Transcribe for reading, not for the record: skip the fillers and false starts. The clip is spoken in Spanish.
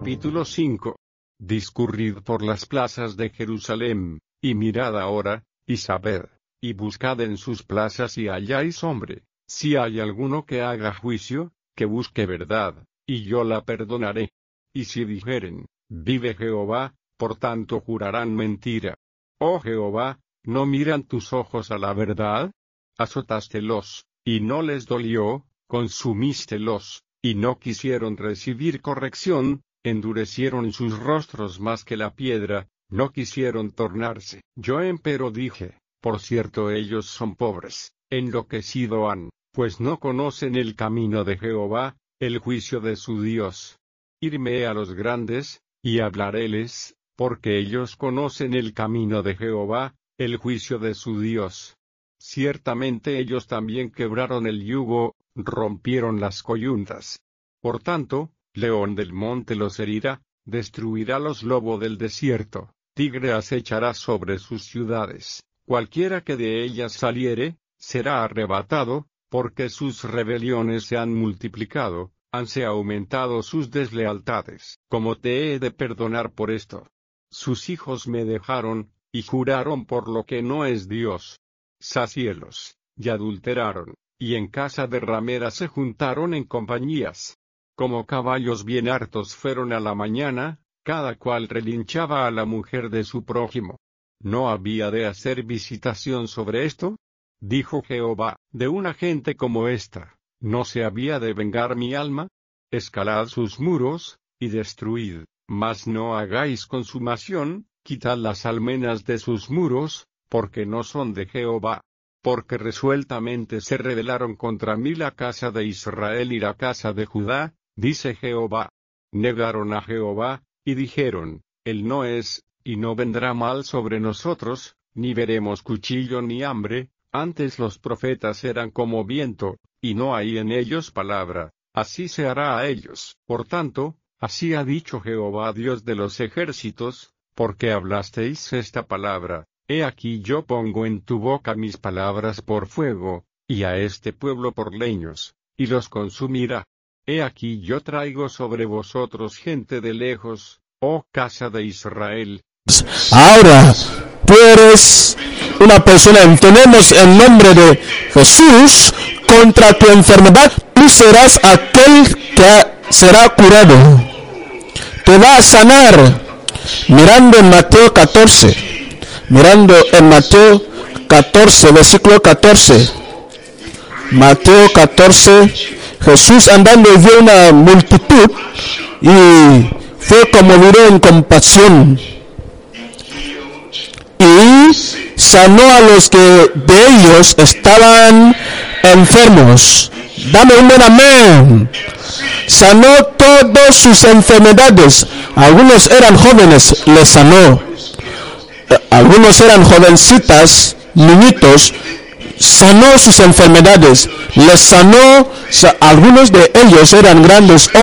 Capítulo 5. Discurrid por las plazas de Jerusalén, y mirad ahora, y sabed, y buscad en sus plazas si halláis hombre, si hay alguno que haga juicio, que busque verdad, y yo la perdonaré. Y si dijeren, vive Jehová, por tanto jurarán mentira. Oh Jehová, ¿no miran tus ojos a la verdad? Azotástelos, y no les dolió, consumístelos, y no quisieron recibir corrección, endurecieron sus rostros más que la piedra, no quisieron tornarse. Yo empero dije, por cierto ellos son pobres, enloquecido han, pues no conocen el camino de Jehová, el juicio de su Dios. Irme a los grandes, y hablaréles, porque ellos conocen el camino de Jehová, el juicio de su Dios. Ciertamente ellos también quebraron el yugo, rompieron las coyuntas. Por tanto, león del monte los herirá, destruirá los lobos del desierto, tigre acechará sobre sus ciudades, cualquiera que de ellas saliere, será arrebatado, porque sus rebeliones se han multiplicado, hanse aumentado sus deslealtades. Como te he de perdonar por esto? Sus hijos me dejaron, y juraron por lo que no es Dios. Sacielos, y adulteraron, y en casa de ramera se juntaron en compañías. Como caballos bien hartos fueron a la mañana, cada cual relinchaba a la mujer de su prójimo. ¿No había de hacer visitación sobre esto? Dijo Jehová, de una gente como esta, ¿no se había de vengar mi alma? Escalad sus muros, y destruid, mas no hagáis consumación, quitad las almenas de sus muros, porque no son de Jehová. Porque resueltamente se rebelaron contra mí la casa de Israel y la casa de Judá, dice Jehová. Negaron a Jehová, y dijeron, Él no es, y no vendrá mal sobre nosotros, ni veremos cuchillo ni hambre, antes los profetas eran como viento, y no hay en ellos palabra, así se hará a ellos. Por tanto, así ha dicho Jehová Dios de los ejércitos, porque hablasteis esta palabra. He aquí yo pongo en tu boca mis palabras por fuego, y a este pueblo por leños, y los consumirá. He aquí yo traigo sobre vosotros gente de lejos, oh casa de Israel. Ahora, tú eres una persona, entendemos el nombre de Jesús, contra tu enfermedad, tú serás aquel que será curado. Te va a sanar, mirando en Mateo 14. Mirando en Mateo 14, versículo 14. Mateo 14, Jesús andando y vio una multitud, y fue conmovido en compasión, y sanó a los que de ellos estaban enfermos. Dame un buen amén. Sanó todas sus enfermedades. Algunos eran jóvenes, les sanó. Algunos eran jovencitas, niñitos, sanó sus enfermedades, les sanó, algunos de ellos eran grandes